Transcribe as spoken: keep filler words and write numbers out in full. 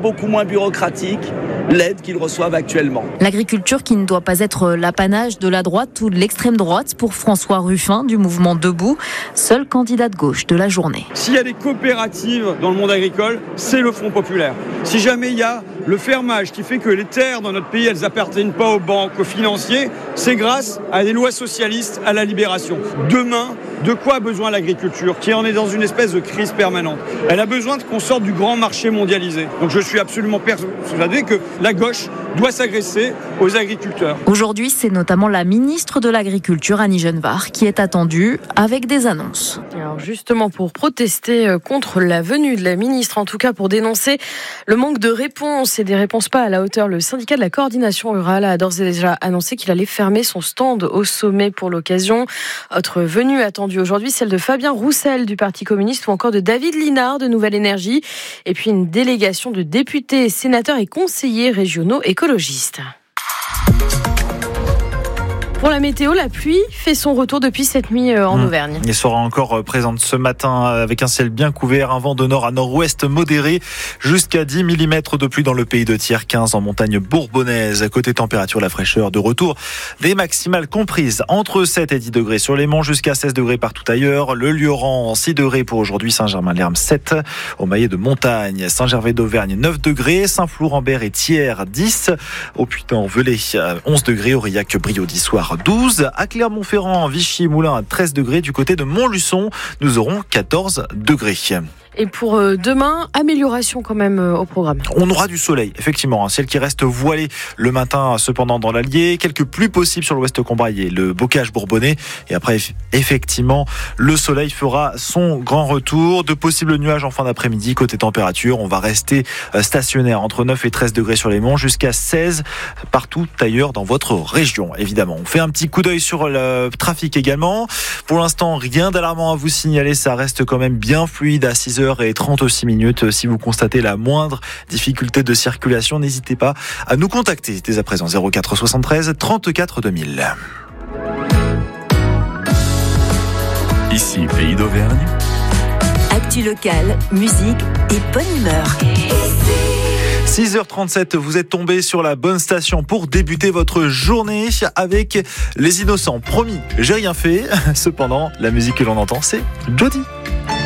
beaucoup moins bureaucratique l'aide qu'ils reçoivent actuellement. L'agriculture qui ne doit pas être l'apanage de la droite ou de l'extrême droite pour François Ruffin du mouvement Debout, seul candidat de gauche de la journée. S'il y a des coopératives dans le monde agricole, c'est le Front populaire. Si jamais il y a le fermage qui fait que les terres dans notre pays, elles n'appartiennent pas aux banques, aux financiers, c'est grâce à des lois socialistes, à la libération. Demain, de quoi a besoin l'agriculture, qui en est dans une espèce de crise permanente? Elle a besoin qu'on sorte du grand marché mondialisé. Donc je suis absolument persuadé que la gauche doit s'agresser aux agriculteurs. Aujourd'hui, c'est notamment la ministre de l'Agriculture, Annie Genevard, qui est attendue avec des annonces. Alors justement, pour protester contre la venue de la ministre, en tout cas pour dénoncer le manque de réponses et des réponses pas à la hauteur, le syndicat de la coordination rurale a d'ores et déjà annoncé qu'il allait fermer son stand au sommet pour l'occasion. Autre venue attendue aujourd'hui, celle de Fabien Roussel du Parti communiste ou encore de David Linard de Nouvelle Énergie. Et puis une délégation de députés, sénateurs et conseillers régionaux écologistes. Pour la météo, la pluie fait son retour depuis cette nuit en mmh. Auvergne. Elle sera encore présente ce matin avec un ciel bien couvert, un vent de nord à nord-ouest modéré, jusqu'à dix millimètres de pluie dans le pays de Thiers, quinze en montagne bourbonnaise. Côté température, la fraîcheur de retour, des maximales comprises entre sept et dix degrés sur les monts, jusqu'à seize degrés partout ailleurs. Le Lioran, six degrés pour aujourd'hui, Saint-Germain-l'Herbe, sept. Au maillet de montagne, Saint-Gervais d'Auvergne, neuf degrés. Saint-Flour-en-Berre et Thiers, dix. Au Puy-en-Velay, onze degrés. Aurillac, Brioude, soir, douze. À Clermont-Ferrand, Vichy, Moulins, treize degrés. Du côté de Montluçon, nous aurons quatorze degrés. Et pour demain, amélioration quand même au programme. On aura du soleil, effectivement. Un ciel qui reste voilé le matin, cependant, dans l'Allier. Quelques pluies possibles sur l'ouest Combraillé, le bocage bourbonnais. Et après, effectivement, le soleil fera son grand retour. De possibles nuages en fin d'après-midi. Côté température, on va rester stationnaire entre neuf et treize degrés sur les monts, jusqu'à seize partout ailleurs dans votre région, évidemment. On fait un petit coup d'œil sur le trafic également. Pour l'instant, rien d'alarmant à vous signaler. Ça reste quand même bien fluide à six heures et trente-six minutes. Si vous constatez la moindre difficulté de circulation, n'hésitez pas à nous contacter dès à présent. zéro quatre soixante-treize trente-quatre deux mille. Ici, Pays d'Auvergne. Actu locale, musique et bonne humeur. six heures trente-sept, vous êtes tombé sur la bonne station pour débuter votre journée avec Les Innocents. Promis, j'ai rien fait. Cependant, la musique que l'on entend, c'est Jody.